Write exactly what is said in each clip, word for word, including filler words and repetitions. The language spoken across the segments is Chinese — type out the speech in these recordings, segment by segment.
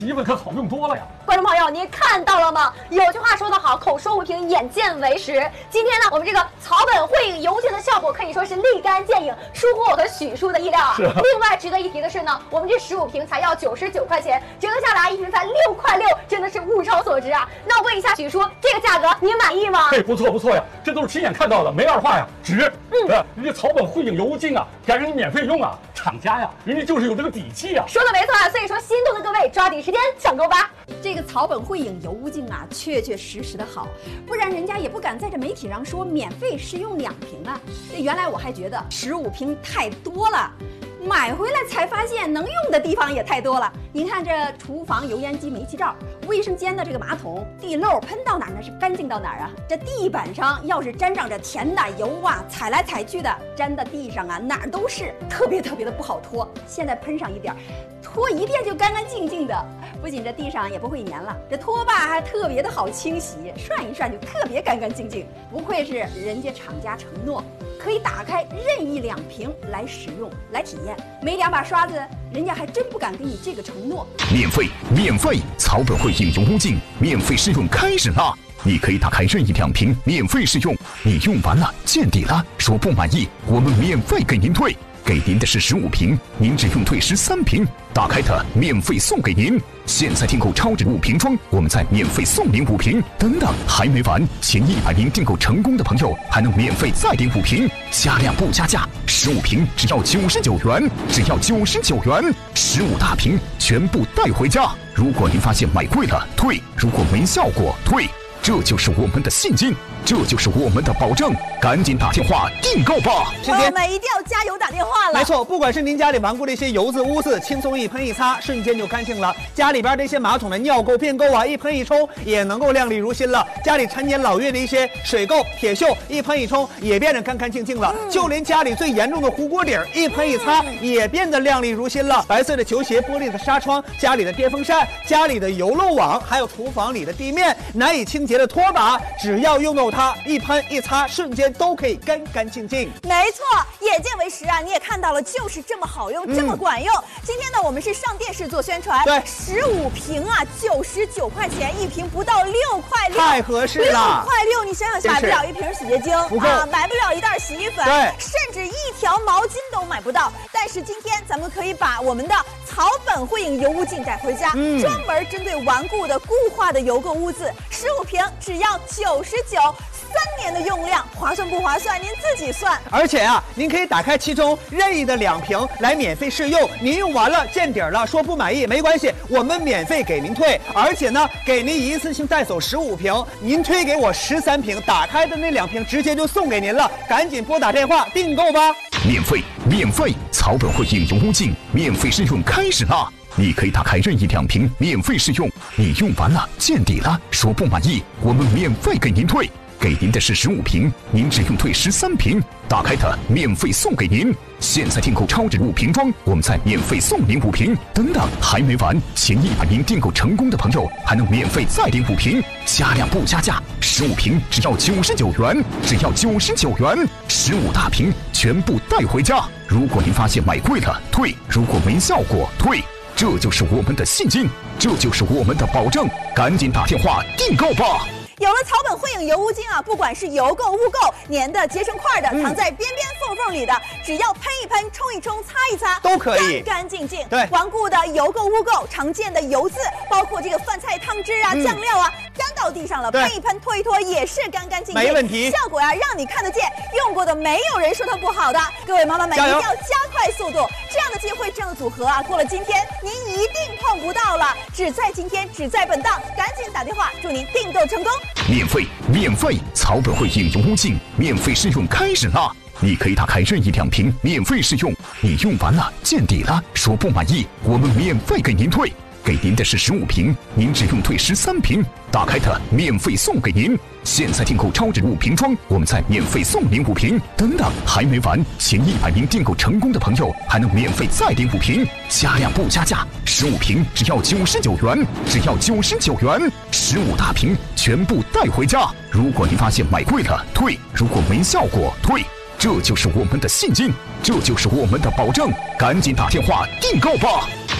媳妇可好用多了呀！ 观众朋友，您看到了吗？有句话说得好，口说无凭，眼见为实。今天呢，我们这个草本汇影油精的效果可以说是立竿见影，出乎我和许叔的意料啊。 是啊。 另外值得一提的是呢，我们这十五瓶才要九十九块钱，折合下来一瓶才六块六，真的是物超所值啊！那我问一下许叔，这个价格您满意吗？ 哎，不错不错呀，这都是亲眼看到的，没二话呀，值。 嗯， 呃，人家草本汇影油精啊，敢让你免费用啊，厂家呀，人家就是有这个底气啊。 说的没错啊，所以说心动的各位抓紧时间抢购吧。 这个草本汇影油污精啊，确确实实的好，不然人家也不敢在这媒体上说免费试用两瓶啊。这原来我还觉得十五瓶太多了，买回来才发现能用的地方也太多了。您看这厨房油烟机煤气罩，卫生间的这个马桶地漏喷到哪儿那是干净到哪儿啊？这地板上要是沾上这甜的油啊，踩来踩去的，粘到地上啊哪儿都是，特别特别的不好拖。现在喷上一点，拖一遍就干干净净的，不仅这地上也不会粘了，这拖把还特别的好清洗，涮一涮就特别干干净净。不愧是人家厂家承诺，可以打开任意两瓶来使用来体验，没两把刷子，人家还真不敢给你这个承诺。 免费，免费！草本汇影油污精免费试用开始啦！你可以打开任意两瓶免费试用，你用完了见底了，说不满意，我们免费给您退。给您的是十五瓶，您只用退十三瓶，打开它免费送给您。现在订购超值五瓶装，我们再免费送您五瓶。等等，还没完，前一百名订购成功的朋友还能免费再领五瓶，加量不加价，十五瓶只要九十九元，只要九十九元，十五大瓶全部带回家。如果您发现买贵了退，如果没效果退。这就是我们的信心，这就是我们的保证，赶紧打电话订购吧！ 朋友们一定要加油打电话了。 没错，不管是您家里顽固的一些油渍污渍，轻松一喷一擦，瞬间就干净了；家里边这些马桶的尿垢、便垢啊，一喷一冲也能够亮丽如新了；家里陈年老月的一些水垢、铁锈，一喷一冲也变得干干净净了；嗯、就连家里最严重的糊锅底儿，一喷一擦、嗯、也变得亮丽如新了。白色的球鞋、玻璃的纱窗、家里的电风扇、家里的油漏网，还有厨房里的地面难以清洁的拖把，只要用到它，一喷一擦，瞬间都可以干干净净。 没错，眼见为实啊！你也看到了，就是这么好用，嗯、这么管用。今天呢，我们是上电视做宣传， 对， 十五瓶啊，九十九块钱一瓶，不到六块六， 太合适了。 六块六，你想想，买不了一瓶洗洁精， 不够啊，买不了一袋洗衣粉， 对， 甚至一条毛巾都买不到。但是今天咱们可以把我们的草本汇影油污精带回家，嗯、专门针对顽固的固化的油垢污渍，十五瓶只要九十九，三年的用量，划算不划算？您自己算。 而且啊，您可以打开其中任意的两瓶来免费试用，您用完了见底了，说不满意没关系，我们免费给您退，而且呢，给您一次性带走十五瓶，您退给我十三瓶，打开的那两瓶直接就送给您了，赶紧拨打电话订购吧。 免费，免费！草本汇影油污精免费试用开始啦！你可以打开任意两瓶免费试用，你用完了见底了，说不满意，我们免费给您退。给您的是十五瓶，您只用退十三瓶，打开它免费送给您。现在订购超值五瓶装，我们再免费送您五瓶。等等，还没完，前一百名订购成功的朋友还能免费再领五瓶，加量不加价，十五瓶只要九十九元，只要九十九元，十五大瓶全部带回家。如果您发现买贵了退，如果没效果退。这就是我们的信心，这就是我们的保证，赶紧打电话订购吧。 有了草本汇影油污精啊，不管是油垢、污垢、粘的、结成块的、嗯、藏在边边缝缝里的，只要喷一喷、冲一冲、擦一擦， 都可以干干净净。 对， 顽固的油垢、污垢、常见的油渍，包括这个饭菜汤汁啊、嗯、酱料啊，沾到地上了，喷一喷、拖一拖也是干干净净， 没问题。 效果呀、啊，让你看得见，用过的没有人说它不好的。各位妈妈们一定要加快速度，这样的机会、这样的组合啊，过了今天您一定碰不到了，只在今天，只在本档，赶紧打电话，祝您订购成功。 免费，免费！草本汇影油污精免费试用开始啦！你可以打开任意两瓶免费试用，你用完了见底了，说不满意，我们免费给您退。给您的是十五瓶，您只用退十三瓶，打开它免费送给您。现在订购超值五瓶装，我们再免费送您五瓶。等等，还没完，前一百名订购成功的朋友还能免费再领五瓶，加量不加价，十五瓶只要九十九元，只要九十九元，十五大瓶全部带回家。如果您发现买贵了退，如果没效果退。这就是我们的信心，这就是我们的保证，赶紧打电话订购吧。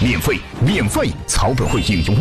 免费免费草本会应用。